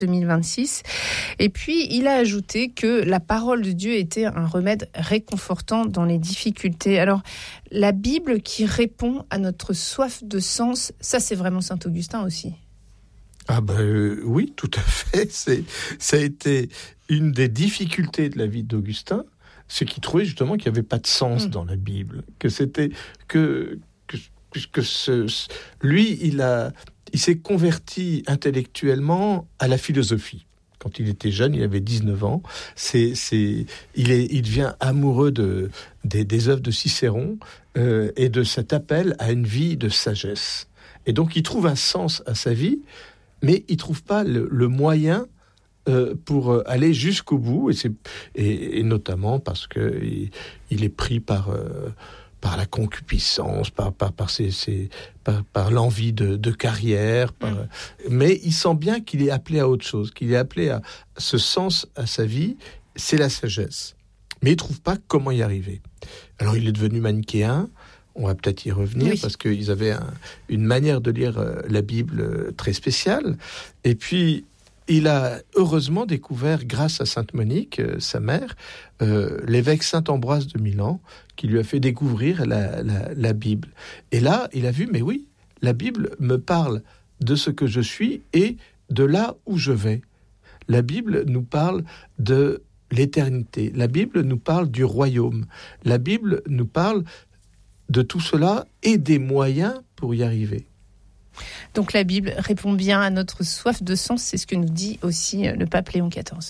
2026. Et puis, il a ajouté que la parole de Dieu était un remède réconfortant dans les difficultés. Alors, la Bible qui répond à notre soif de sens, ça, c'est vraiment Saint Augustin aussi. Oui, tout à fait. Ça a été une des difficultés de la vie d'Augustin, c'est qu'il trouvait justement qu'il n'y avait pas de sens dans la Bible, que c'était lui, il s'est converti intellectuellement à la philosophie. Quand il était jeune, il avait 19 ans. Il devient amoureux des œuvres de Cicéron et de cet appel à une vie de sagesse. Et donc, il trouve un sens à sa vie, mais il trouve pas le moyen pour aller jusqu'au bout, et notamment parce que il est pris par la concupiscence, par l'envie de carrière, mais il sent bien qu'il est appelé à autre chose, qu'il est appelé à ce sens à sa vie, c'est la sagesse. Mais il trouve pas comment y arriver. Alors il est devenu manichéen. On va peut-être y revenir, parce qu'ils avaient une manière de lire la Bible très spéciale. Et puis, il a heureusement découvert, grâce à Sainte Monique, sa mère, l'évêque Saint-Ambroise de Milan, qui lui a fait découvrir la Bible. Et là, il a vu, mais oui, la Bible me parle de ce que je suis et de là où je vais. La Bible nous parle de l'éternité. La Bible nous parle du royaume. La Bible nous parle de tout cela et des moyens pour y arriver. Donc la Bible répond bien à notre soif de sens, c'est ce que nous dit aussi le pape Léon XIV.